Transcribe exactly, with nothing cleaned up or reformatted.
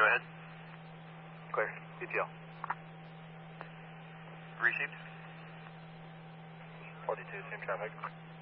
ahead. Clear. E T L. Received. forty-two, same traffic.